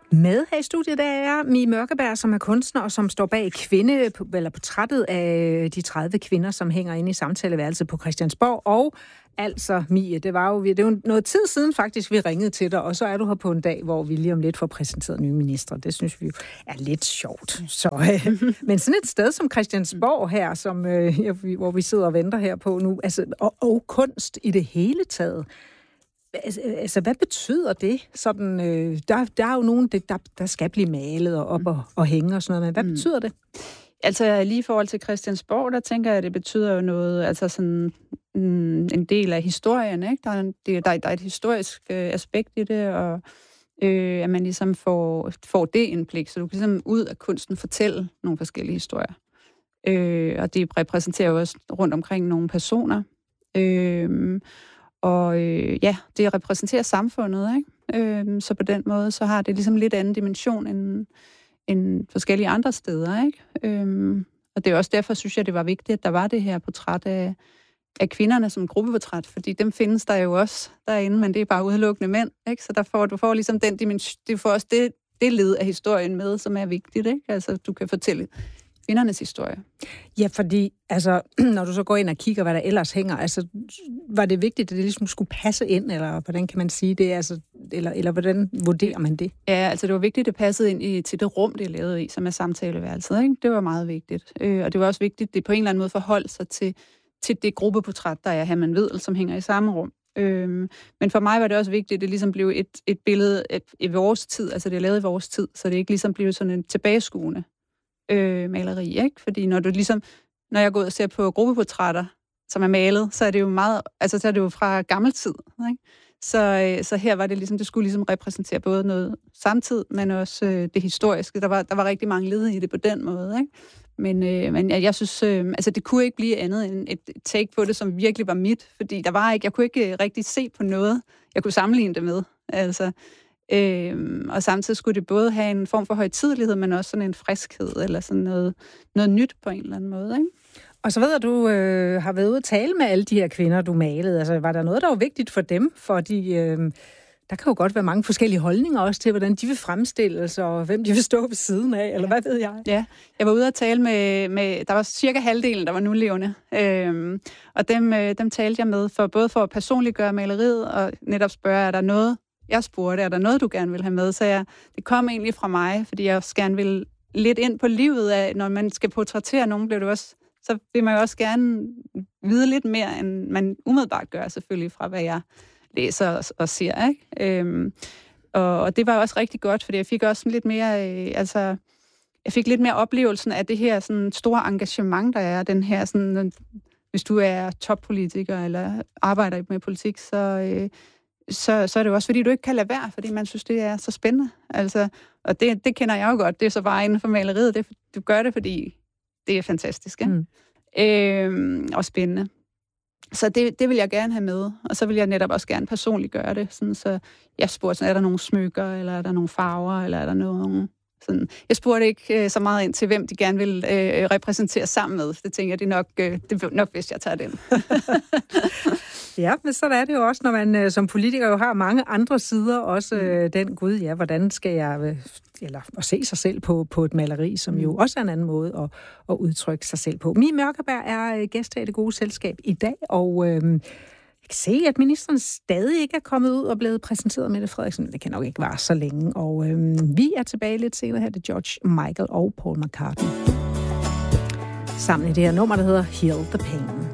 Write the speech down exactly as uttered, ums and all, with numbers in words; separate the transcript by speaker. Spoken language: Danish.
Speaker 1: Med her i studiet, der er Mie Mørkeberg, som er kunstner og som står bag kvinde, eller portrættet af de tredive kvinder, som hænger inde i samtaleværelset på Christiansborg. Og altså, Mie, det var jo, det var noget tid siden faktisk, vi ringede til dig, og så er du her på en dag, hvor vi lige om lidt får præsenteret nye ministre. Det synes vi jo er lidt sjovt. Så, øh, men sådan et sted som Christiansborg her, som, øh, hvor vi sidder og venter her på nu, altså, og, og kunst i det hele taget. Altså, hvad betyder det? Sådan, øh, der, der er jo nogen, der, der skal blive malet og op og, og hænge og sådan noget, men hvad mm. betyder det?
Speaker 2: Altså, lige i forhold til Christiansborg, der tænker jeg, at det betyder jo noget, altså sådan mm, en del af historien, ikke? Der er, en, der, der er et historisk øh, aspekt i det, og øh, at man ligesom får, får det indblik, så du kan ligesom ud af kunsten fortælle nogle forskellige historier. Øh, og det repræsenterer jo også rundt omkring nogle personer. Øh, Og øh, ja, det repræsenterer samfundet, ikke? Øh, så på den måde, så har det ligesom lidt anden dimension end, end forskellige andre steder, ikke? Øh, og det er også derfor, synes jeg, det var vigtigt, at der var det her portræt af, af kvinderne som gruppeportræt, fordi dem findes der jo også derinde, men det er bare udelukkende mænd, ikke? Så der får, du får ligesom den dimension, du får også det, det led af historien med, som er vigtigt, ikke? Altså, du kan fortælle kvindernes historie.
Speaker 1: Ja, fordi altså, når du så går ind og kigger, hvad der ellers hænger, altså, var det vigtigt, at det ligesom skulle passe ind, eller hvordan kan man sige det, altså, eller, eller hvordan vurderer man det?
Speaker 2: Ja, altså det var vigtigt, at det passede ind i, til det rum, det er lavet i, som er samtaleværelset, ikke? Det var meget vigtigt. Øh, og det var også vigtigt, at det på en eller anden måde forholdt sig til, til det gruppeportræt, der er Herman Vedel, som hænger i samme rum. Øh, men for mig var det også vigtigt, at det ligesom blev et, et billede et, i vores tid, altså det er lavet i vores tid, så det ikke ligesom blev sådan en tilbageskuende Øh, maleri, ikke? Fordi når du ligesom, når jeg går ud og ser på gruppeportrætter, som er malet, så er det jo meget, altså så er det jo fra gammel tid, ikke? Så, øh, så her var det ligesom, det skulle ligesom repræsentere både noget samtid, men også øh, det historiske. Der var, der var rigtig mange led i det på den måde, ikke? Men, øh, men jeg, jeg synes, øh, altså det kunne ikke blive andet end et, et take på det, som virkelig var mit, fordi der var ikke, jeg kunne ikke rigtig se på noget, jeg kunne sammenligne det med, altså. Øhm, og samtidig skulle det både have en form for højtidelighed, men også sådan en friskhed, eller sådan noget, noget nyt på en eller anden måde, ikke?
Speaker 1: Og så ved jeg, at du øh, har været ude at tale med alle de her kvinder, du malede. Altså, var der noget, der var vigtigt for dem? Fordi øh, der kan jo godt være mange forskellige holdninger også til, hvordan de vil fremstilles, og hvem de vil stå ved siden af, eller ja. Hvad ved jeg?
Speaker 2: Ja, jeg var ude at tale med, med der var cirka halvdelen, der var nulevende. Øhm, og dem, øh, dem talte jeg med, for både for at personliggøre maleriet, og netop spørge, er der noget, jeg spurgte, er der noget, du gerne vil have med? Så jeg, det kom egentlig fra mig, fordi jeg også gerne vil lidt ind på livet af, når man skal portrættere nogen, bliver det også, så vil man jo også gerne vide lidt mere, end man umiddelbart gør, selvfølgelig, fra hvad jeg læser og, og ser, ikke? Øhm, og, og det var også rigtig godt, fordi jeg fik også lidt mere, øh, altså, jeg fik lidt mere oplevelsen af det her sådan store engagement, der er, den her sådan, hvis du er toppolitiker eller arbejder med politik, så øh, Så, så er det jo også, fordi du ikke kan lade være, fordi man synes, det er så spændende. Altså, og det, det kender jeg jo godt. Det er så bare inden for maleriet. Det, du gør det, fordi det er fantastisk. Mm. Øhm, og spændende. Så det, det vil jeg gerne have med. Og så vil jeg netop også gerne personligt gøre det. Sådan, så jeg spurgte, er der nogle smykker, eller er der nogle farver, eller er der nogle... Sådan. Jeg spurgte ikke øh, så meget ind til, hvem de gerne vil øh, repræsentere sammen med. Det tænker jeg, det er nok, øh, det er nok bedst, jeg tager den.
Speaker 1: Ja, men så er det jo også, når man øh, som politiker jo har mange andre sider, også øh, den gud, ja, hvordan skal jeg, øh, eller at se sig selv på, på et maleri, som mm. jo også er en anden måde at, at udtrykke sig selv på. Mie Mørkeberg er øh, gæst af Det Gode Selskab i dag, og øh, jeg kan se, at ministeren stadig ikke er kommet ud og blevet præsenteret, Mette Frederiksen. Det kan nok ikke vare så længe, og øh, vi er tilbage lidt senere her til George Michael og Paul McCartney. Sammen i det her nummer, der hedder Heal the Pain.